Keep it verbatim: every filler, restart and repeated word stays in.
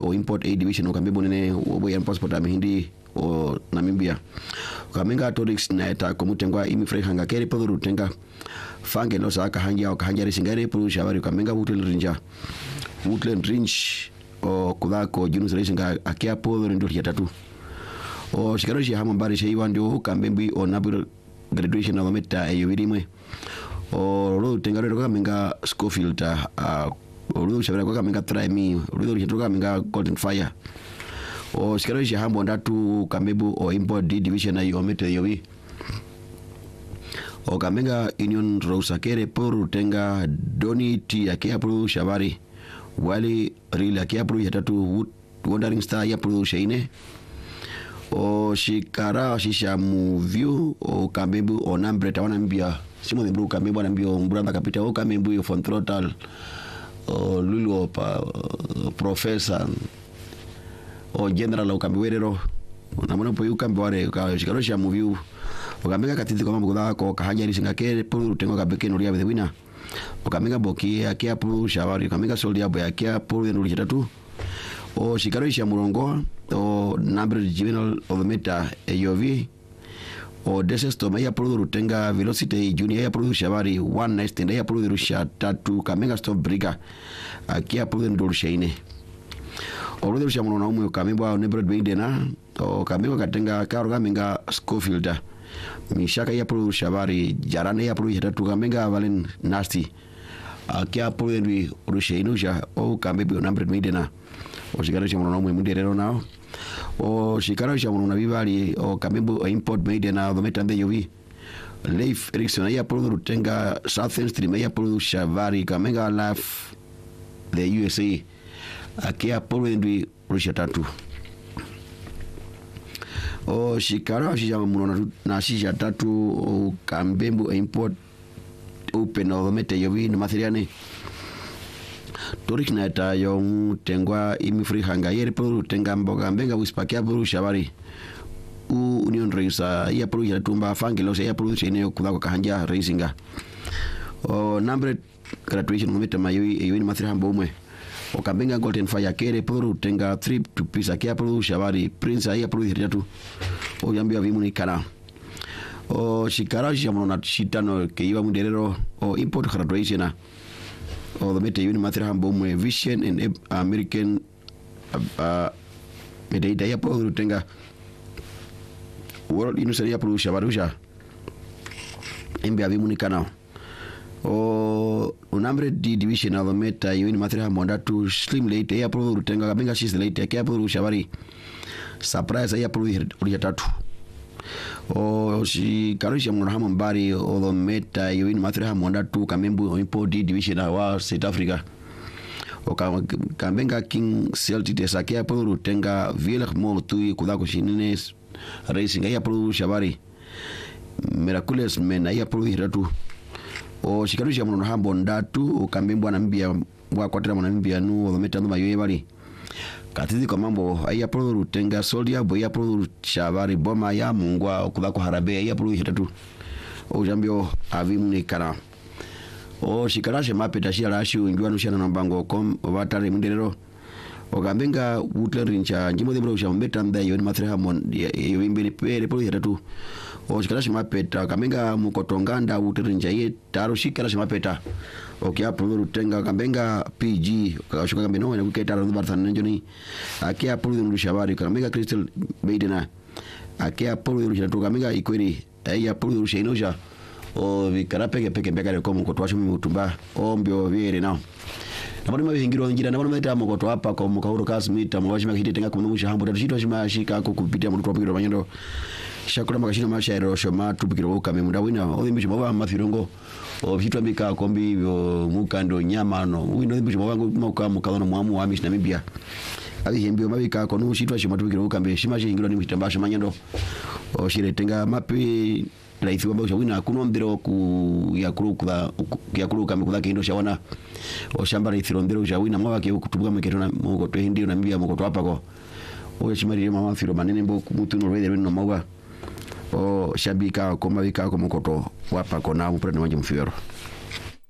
o import a division o kambe bonene o boyan passport amihindi o Namibia kamenga torix na eta komutengwa imifre hanga kere poduru tenga fange no saka hanja o hanja risingare puru shabari kamenga wutel rinja wutel rinj o kudako junus risinga akia poduru ndo ya tatu o shikaro shi hama bari shi wandio kambembi o nabur graduation na meta e yubirimwe o ro tenga ro kamenga Schofield a o ro shabari ko kamenga try me ro ro kamenga Golden Fire o shikaro shi hama ndatu kambebu o import D division na yomete yobi o kamenga Union Rosa kere poru tenga doni ti akia pro shabari wali rila akia pro ya tatu Wandering Star ya pro sheine o shikara shisha movie o kambebu o nambre tawana mbia simo de bru kambebu anambio mbranda kapita o kambebu yo von throttle o lulu pa professor o general o kambewerero na mwana po yukambe wale ka shikaro sha movie o kambenga katiti kwa mbuda ko kahanja risinga ke puru tengo kabeke no ria wina o kambenga boki akia puru shawari kambenga soldia boya akia puru no ria tatu o shikaro sha murongo o number juvenile of the meta A O V o desesto maya puru tenga velocity junior ya puru shawari one night stand ya puru rusha tatu kambenga stop briga akia puru ndo sheine o ro rusha murongo mu kambenga nebro bidena o kambenga katenga karo kamenga Schofield mishaka ya puru shabari jarane ya puru yatatu kamenga valen nasty akia puru ndwi rusheinusha o kambebi number midena o shikaro cha mwana mwe munderero nao o shikaro cha mwana bibali o kambebu import midena the metambe yovi Leif Erikson ya puru rutenga Southern Stream ya puru shabari kamenga life the U S A akia puru ndwi rushatatu o shikara shisha muno na shisha tatu o kambembu import open o mete yovi no materiane torik na ta yo tengwa imifri hanga yere pro tenga mboga mbenga wispakia pro shabari u Union Racer ya pro ya tumba fangelo ya pro chene kudako kahanja racinga o number graduation mete mayoyi yoyi materiane bomwe o kambenga Golden Fire kere puru tenga trip to pisa kia puru shabari prince ya puru hiratu o yambia vimuni kana o shikara jamono na shitano ke iba munderero o import graduation o the mete uni matra bomwe vision and American uh medida ya puru tenga world university ya puru shabarusha embia vimuni kana o unambre di division of meta yuni matra monda to slim late ya pro rutenga kabenga shis late ya pro shabari surprise ya pro uri tatu o shi karisha mwana hama mbari o the meta yuni matra monda to kamembu import di division wa South Africa o kambenga King Celtic desakia pro rutenga Village Mall tu kudako shinines racing ya pro shabari Miraculous Men ya pro hiratu o shikarisha mwana hambo ndatu o kambembu Namibia wa kwatira Namibia nu o meta ndo mayoye bali katizi kwa mambo aya pro rutenga soldia boya pro shabari boma ya mungwa okudako harabe ya pro hitatu o jambio avimni kana o shikarashe mapeta shia lashi unjua nushana nambango kom watare munderero o kambenga wuterincha njimo de bro shambeta nda yoni matra mon yoimbele pere pro hitatu o shikara mapeta kamenga mukotonganda uterinja ye taro shikara mapeta o kia pulu tenga kamenga P G kashuka kambeno na kuketa ro barthan njoni akia pulu rushabari kamenga Crystal Beidena akia pulu rushatu kamenga ikweri aya pulu rushainoja o vikara peke peke peke ko mukotwasho mutumba o mbyo vere nao nabona mabihingiro ngira nabona meta mukoto hapa ko mukahuro kasmita mwashima kiti kumuno mushambo tatushito shima shika ko kupitia mutu tropikiro banyendo shakura makashino mashairo shoma tupikiro ukame muda wina odhimbishi mwa mafirongo o vitu mbika kombi mukando nyama no wino odhimbishi mwa muka mukalono mwamu wa mishi Namibia abihembio mabika ko no shitwa shima tupikiro ukame shima shingiro ni mtambasha manyendo o shire tenga mapi laifi wamba wina kuno mbiro ku ya kuru kwa ya kuru kama kudake indo shawana o shamba laithiro mbiro jawina mwa wake kutubuka meketona muko to hindi Namibia muko to hapa ko o shimari mama firo manene mbo mutu no wede no mawa o shabika ko mabika ko muko to wapa ko na mpre na manje mfiro